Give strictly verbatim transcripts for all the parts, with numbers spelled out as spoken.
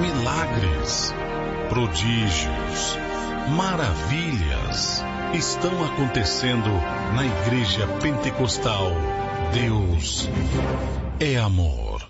Milagres, prodígios, maravilhas estão acontecendo na Igreja Pentecostal. Deus é amor.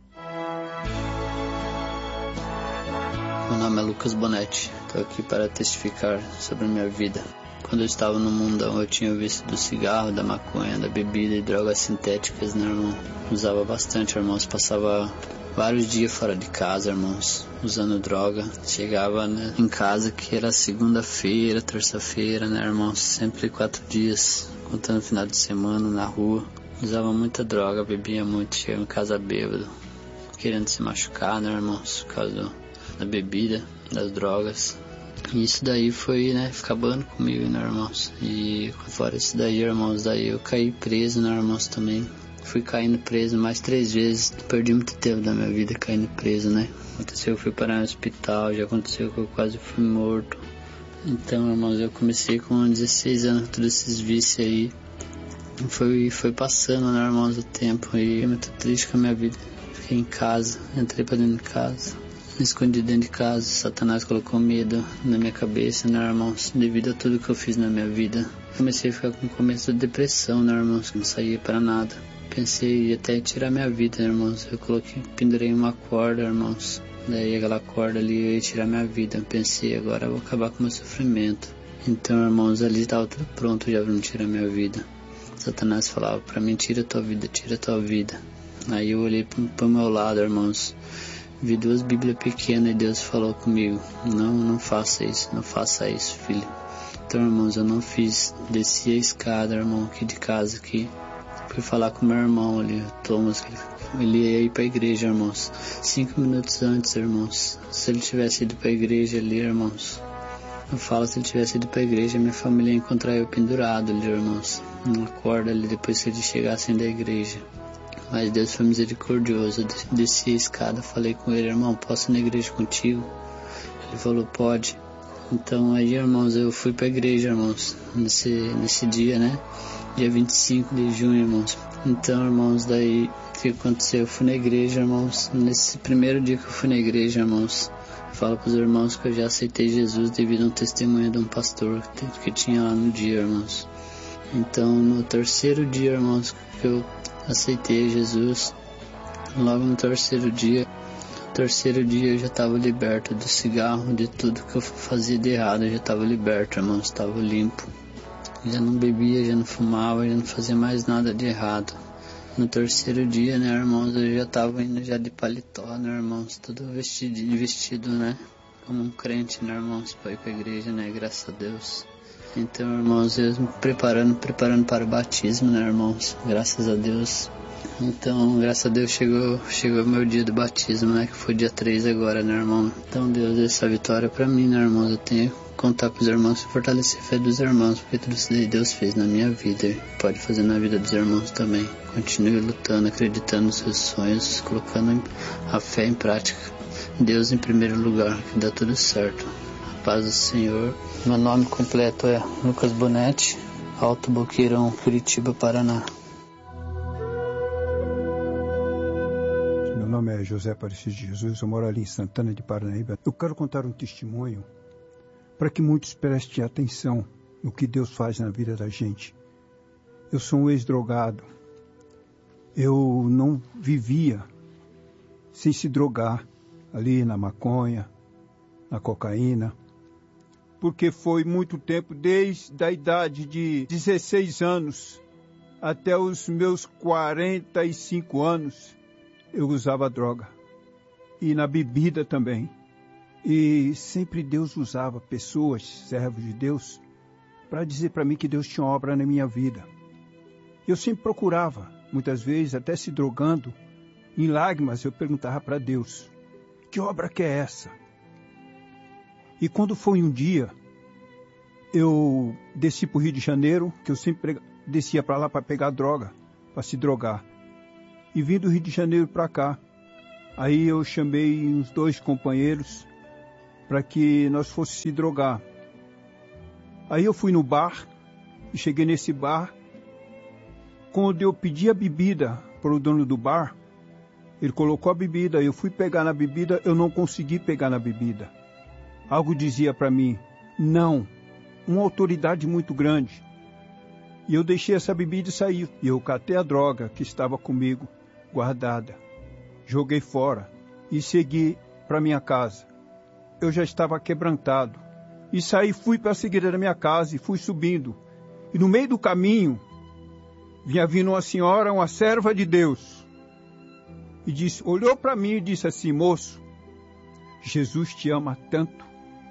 Meu nome é Lucas Bonetti. Estou aqui para testificar sobre a minha vida. Quando eu estava no mundão, eu tinha visto do cigarro, da maconha, da bebida e drogas sintéticas, né, irmão? Usava bastante, irmãos. Passava vários dias fora de casa, irmãos, usando droga. Chegava, né, em casa que era segunda-feira, terça-feira, né, irmãos? Sempre quatro dias, contando final de semana na rua. Usava muita droga, bebia muito, chegava em casa bêbado, querendo se machucar, né, irmãos? Por causa do, da bebida, das drogas. E isso daí foi, né, acabando comigo, né, irmãos? E fora isso daí, irmãos, daí eu caí preso, né, irmãos, também. Fui caindo preso mais três vezes. Perdi muito tempo da minha vida caindo preso, né? Aconteceu que eu fui parar no hospital, já aconteceu que eu quase fui morto. Então, irmãos, eu comecei com dezesseis anos, todos esses vícios aí. Foi, foi passando, né, irmãos, o tempo. E fiquei muito triste com a minha vida. Fiquei em casa, entrei pra dentro de casa. Me escondi dentro de casa. Satanás colocou medo na minha cabeça, né, irmãos? Devido a tudo que eu fiz na minha vida. Comecei a ficar com começo de depressão, né, irmãos? Não saía para nada. Pensei até em tirar minha vida, né, irmãos? Eu coloquei, pendurei uma corda, irmãos. Daí aquela corda ali eu ia tirar minha vida. Pensei, agora eu vou acabar com o meu sofrimento. Então, irmãos, ali estava tudo pronto já para me tirar minha vida. Satanás falava para mim, tira tua vida, tira tua vida. Aí eu olhei para o meu lado, irmãos. Vi duas bíblias pequenas e Deus falou comigo, não, não faça isso, não faça isso, filho. Então, irmãos, eu não fiz, desci a escada, irmão, aqui de casa, aqui. Fui falar com meu irmão ali, o Thomas, ele ia ir pra igreja, irmãos. Cinco minutos antes, irmãos, se ele tivesse ido pra igreja ali, irmãos, eu falo, se ele tivesse ido pra igreja, minha família ia encontrar eu pendurado ali, irmãos, numa corda ali, depois que eles chegassem da igreja. Mas Deus foi misericordioso, eu desci a escada, falei com ele, irmão, posso ir na igreja contigo? Ele falou, pode. Então aí, irmãos, eu fui pra igreja, irmãos, nesse, nesse dia, né, dia vinte e cinco de junho, irmãos. Então, irmãos, daí, o que aconteceu? Eu fui na igreja, irmãos, nesse primeiro dia que eu fui na igreja, irmãos, falo pros irmãos que eu já aceitei Jesus devido a um testemunho de um pastor que, que tinha lá no dia, irmãos. Então, no terceiro dia, irmãos, que eu aceitei Jesus, logo no terceiro dia, terceiro dia eu já estava liberto do cigarro, de tudo que eu fazia de errado, eu já estava liberto, irmãos, estava limpo. Já não bebia, já não fumava, já não fazia mais nada de errado. No terceiro dia, né, irmãos, eu já estava indo já de paletó, né, irmãos, tudo vestido, vestido, né, como um crente, né, irmãos, para ir para a igreja, né, graças a Deus. Então, irmãos, eu me preparando, preparando para o batismo, né, irmãos, graças a Deus. Então, graças a Deus, chegou chegou o meu dia do batismo, né, que foi dia três agora, né, irmão. Então, Deus deu essa vitória para mim, né, irmãos, eu tenho que contar para os irmãos e fortalecer a fé dos irmãos, porque tudo isso que Deus fez na minha vida, Ele pode fazer na vida dos irmãos também. Continue lutando, acreditando nos seus sonhos, colocando a fé em prática. Deus em primeiro lugar, que dá tudo certo. Paz do Senhor. Meu nome completo é Lucas Bonetti, Alto Boqueirão, Curitiba, Paraná. Meu nome é José Aparecido de Jesus, eu moro ali em Santana de Parnaíba. Eu quero contar um testemunho para que muitos prestem atenção no que Deus faz na vida da gente. Eu sou um ex-drogado. Eu não vivia sem se drogar ali na maconha, na cocaína, porque foi muito tempo, desde a idade de dezesseis anos até os meus quarenta e cinco anos, eu usava droga. E na bebida também. E sempre Deus usava pessoas, servos de Deus, para dizer para mim que Deus tinha obra na minha vida. Eu sempre procurava, muitas vezes até se drogando, em lágrimas eu perguntava para Deus, que obra que é essa? E quando foi um dia, eu desci para o Rio de Janeiro, que eu sempre descia para lá para pegar droga, para se drogar. E vim do Rio de Janeiro para cá. Aí eu chamei uns dois companheiros para que nós fôssemos se drogar. Aí eu fui no bar, e cheguei nesse bar. Quando eu pedi a bebida para o dono do bar, Ele colocou a bebida, eu fui pegar na bebida, eu não consegui pegar na bebida. Algo dizia para mim, não, uma autoridade muito grande. E eu deixei essa bebida e saí. E eu catei a droga que estava comigo, guardada. Joguei fora e segui para minha casa. Eu já estava quebrantado. E saí, fui para a seguida da minha casa e fui subindo. E no meio do caminho, vinha vindo uma senhora, uma serva de Deus. E disse, olhou para mim e disse assim, moço, Jesus te ama tanto.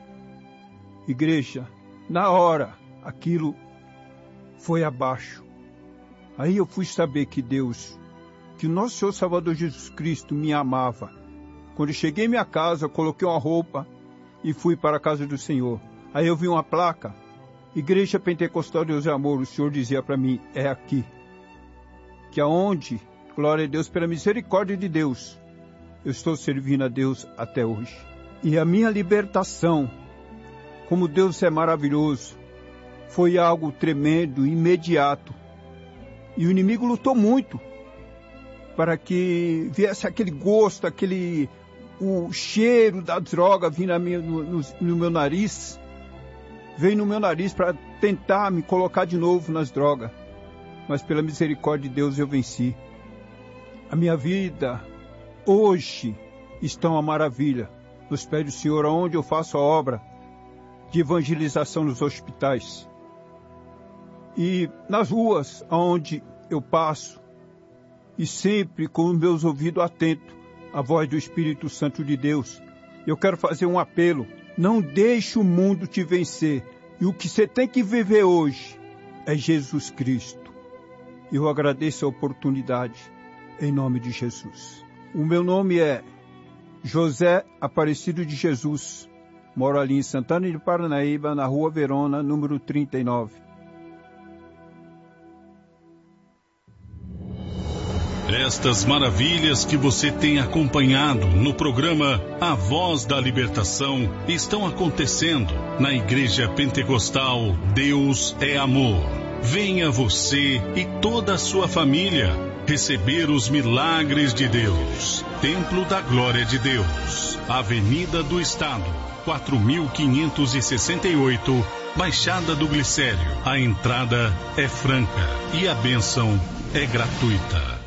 Igreja, na hora, aquilo foi abaixo. Aí eu fui saber que Deus, que o nosso Senhor Salvador Jesus Cristo me amava. Quando eu cheguei em minha casa, eu coloquei uma roupa e fui para a casa do Senhor. Aí eu vi uma placa, Igreja Pentecostal Deus é Amor. O Senhor dizia para mim, é aqui. Que aonde, glória a Deus, pela misericórdia de Deus, eu estou servindo a Deus até hoje. E a minha libertação, como Deus é maravilhoso, foi algo tremendo, imediato. E o inimigo lutou muito para que viesse aquele gosto, aquele o cheiro da droga vir na minha, no, no, no meu nariz. Veio no meu nariz para tentar me colocar de novo nas drogas. Mas pela misericórdia de Deus eu venci. A minha vida hoje está uma maravilha. Nos pés do Senhor, onde eu faço a obra de evangelização nos hospitais. E nas ruas onde eu passo, e sempre com os meus ouvidos atentos à voz do Espírito Santo de Deus, eu quero fazer um apelo. Não deixe o mundo te vencer. E o que você tem que viver hoje é Jesus Cristo. Eu agradeço a oportunidade em nome de Jesus. O meu nome é José Aparecido de Jesus. Moro ali em Santana de Parnaíba, na Rua Verona, número trinta e nove. Estas maravilhas que você tem acompanhado no programa A Voz da Libertação estão acontecendo na Igreja Pentecostal Deus é Amor. Venha você e toda a sua família receber os milagres de Deus. Templo da Glória de Deus, Avenida do Estado, quatro mil quinhentos e sessenta e oito, Baixada do Glicério. A entrada é franca e a bênção é gratuita.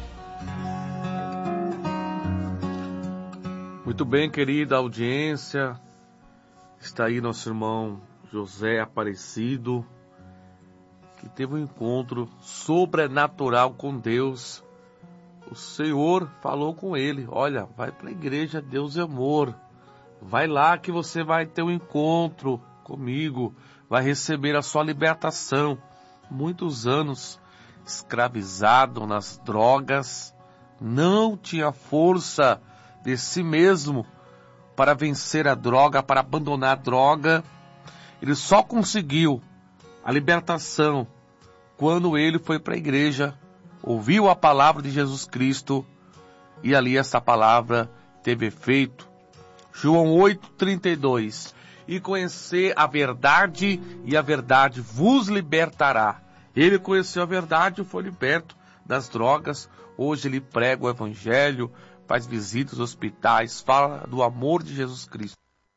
Muito bem, querida audiência, está aí nosso irmão José Aparecido, que teve um encontro sobrenatural com Deus. O Senhor falou com ele, olha, vai para a igreja Deus é Amor, vai lá que você vai ter um encontro comigo, vai receber a sua libertação. Muitos anos escravizado nas drogas, não tinha força de si mesmo para vencer a droga, para abandonar a droga. Ele só conseguiu a libertação quando ele foi para a igreja, ouviu a palavra de Jesus Cristo e ali essa palavra teve efeito. João oito, trinta e dois. E conhecer a verdade, e a verdade vos libertará. Ele conheceu a verdade e foi liberto das drogas. Hoje ele prega o evangelho, faz visitas aos hospitais, fala do amor de Jesus Cristo.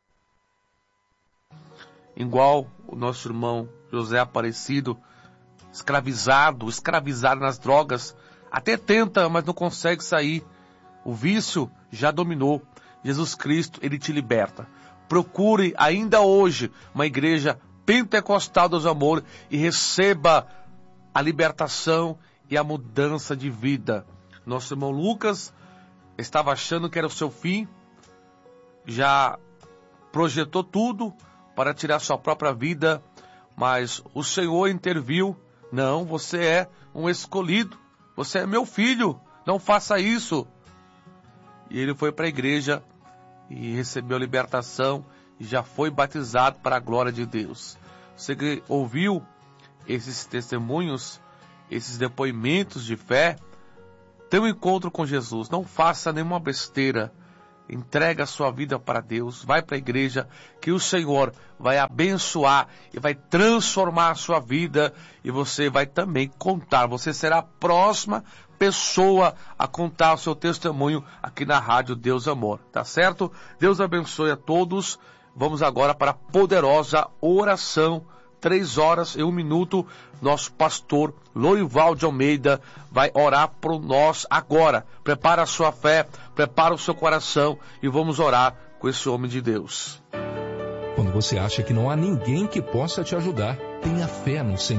Igual o nosso irmão José Aparecido, escravizado, escravizado nas drogas, até tenta, mas não consegue sair. O vício já dominou. Jesus Cristo, ele te liberta. Procure ainda hoje uma igreja pentecostal do amor e receba a libertação e a mudança de vida. Nosso irmão Lucas estava achando que era o seu fim, já projetou tudo para tirar sua própria vida, mas o Senhor interviu. Não, você é um escolhido, você é meu filho, não faça isso. E ele foi para a igreja e recebeu a libertação e já foi batizado para a glória de Deus. Você que ouviu esses testemunhos, esses depoimentos de fé, tem um encontro com Jesus, não faça nenhuma besteira, entrega a sua vida para Deus, vai para a igreja, que o Senhor vai abençoar e vai transformar a sua vida, e você vai também contar, você será a próxima pessoa a contar o seu testemunho aqui na Rádio Deus Amor, tá certo? Deus abençoe a todos. Vamos agora para a poderosa oração. Três horas e um minuto, nosso pastor Loival de Almeida vai orar por nós agora. Prepara a sua fé, prepara o seu coração e vamos orar com esse homem de Deus. Quando você acha que não há ninguém que possa te ajudar, tenha fé no Senhor.